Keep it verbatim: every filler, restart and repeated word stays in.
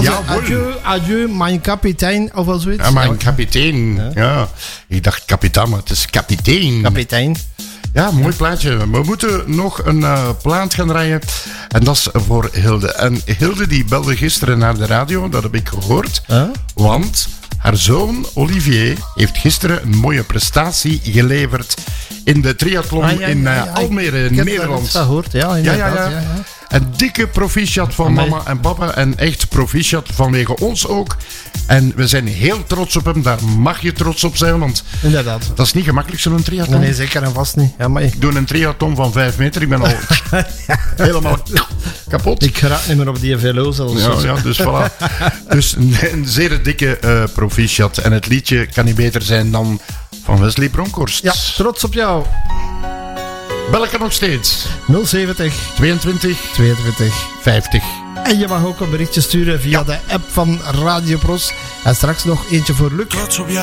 ja, adieu, adieu, mijn kapitein, of wel zoiets. Ja, mijn kapitein. Ja. ja. Ik dacht kapitein, maar het is kapitein. Kapitein. Ja, mooi plaatje. We moeten nog een uh, plaat gaan draaien. En dat is voor Hilde. En Hilde die belde gisteren naar de radio, dat heb ik gehoord. Huh? Want haar zoon Olivier heeft gisteren een mooie prestatie geleverd in de triathlon ah, ja, ja, in uh, ja, ja. Almere, ik Nederland. Dat gehoord, ja, ja, ja, ja. ja, ja. Een dikke proficiat van Amai. mama en papa. En echt proficiat vanwege ons ook. En we zijn heel trots op hem. Daar mag je trots op zijn. Want inderdaad. Dat is niet gemakkelijk zo'n triathlon. Nee, zeker en vast niet. Ja, maar ik doe een triathlon van vijf meter. Ik ben al helemaal kapot. Ik raak niet meer op die velo zelfs. Ja, ja, dus voilà. Dus een, een zeer dikke uh, proficiat. En het liedje kan niet beter zijn dan van Wesley Bronkhorst. Ja, trots op jou. Bellen nog steeds. nul zeventig tweeëntwintig tweeëntwintig vijftig. En je mag ook een berichtje sturen via ja. de app van Radio Pros. En straks nog eentje voor Luc. Trots op jou.